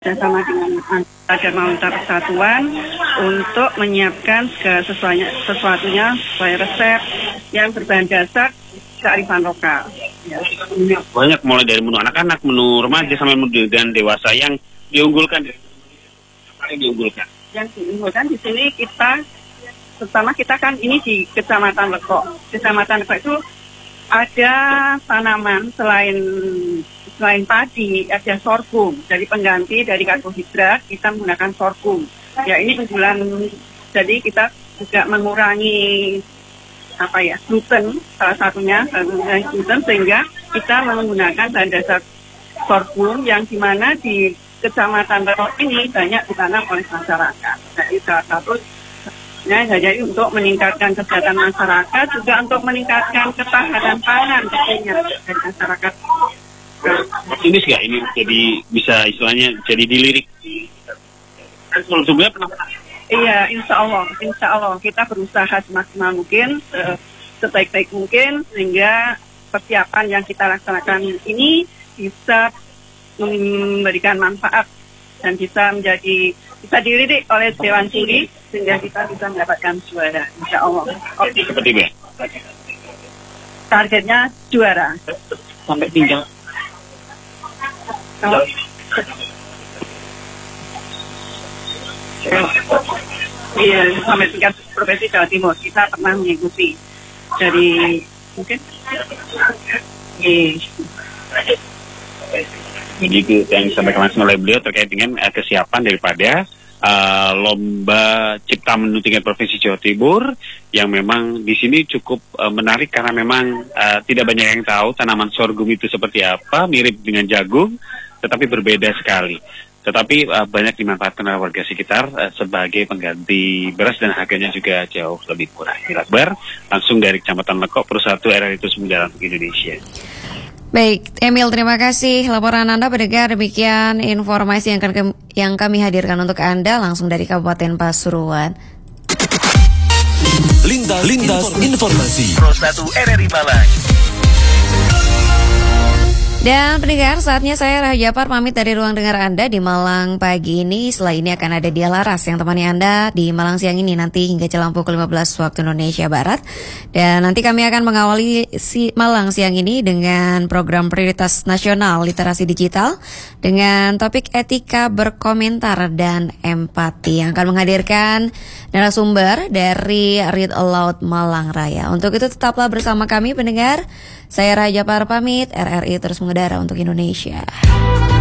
bersama dengan Darmawita Persatuan untuk menyiapkan sesuatunya sesuai resep yang berbahan dasar kearifan lokal. Ya. Banyak, mulai dari menu anak-anak, menu remaja sampai menu dan dewasa yang diunggulkan. Yang diunggulkan di sini terutama kita kan ini di Kecamatan Lekok. Kecamatan Lekok itu ada tanaman selain padi, ada sorghum. Dari pengganti dari karbohidrat kita menggunakan sorghum. Ya ini unggulan. Jadi kita juga mengurangi gluten, salah satunya gluten, sehingga kita menggunakan bahan dasar sorghum yang dimana di Kecamatan Lekok ini banyak ditanam oleh masyarakat. Jadi salah satu jadi untuk meningkatkan kesehatan masyarakat, juga untuk meningkatkan ketahanan pangan tentunya dari masyarakat. Optimis nggak ini jadi bisa istilahnya jadi dilirik? Kalau juga pernah? Iya, insya Allah kita berusaha semaksimal mungkin, sebaik-baik mungkin, sehingga persiapan yang kita laksanakan ini bisa memberikan manfaat dan bisa dilirik oleh Dewan Juri sehingga kita bisa mendapatkan juara, insya Allah. Seperti itu. Targetnya juara Sampai tinggal. Iya, sampai tingkat provinsi Jawa Timur kita pernah mengikuti dari mungkin. Begitu yang disampaikan langsung oleh beliau terkait dengan kesiapan daripada lomba cipta menu tingkat provinsi Jawa Timur yang memang di sini cukup menarik karena memang tidak banyak yang tahu tanaman sorghum itu seperti apa, mirip dengan jagung tetapi berbeda sekali. Tetapi banyak dimanfaatkan oleh warga sekitar sebagai pengganti beras dan harganya juga jauh lebih murah. Akbar langsung dari Kecamatan Lekok, Persatu RRI Terus Menjalan Indonesia. Baik, Emil, terima kasih laporan Anda. Pendengar, demikian informasi yang kami hadirkan untuk Anda langsung dari Kabupaten Pasuruan. Lintas informasi. Persatu RRI Malang. Dan pendengar, saatnya saya Rahajapar pamit dari ruang dengar Anda di Malang pagi ini. Setelah ini akan ada Dia Laras yang temani Anda di Malang siang ini nanti hingga jelang pukul 15 waktu Indonesia Barat. Dan nanti kami akan mengawali Malang siang ini dengan program prioritas nasional literasi digital dengan topik etika berkomentar dan empati yang akan menghadirkan narasumber dari Read Aloud Malang Raya. Untuk itu tetaplah bersama kami pendengar. Saya Rahajapar pamit, RRI terus mengudara untuk Indonesia.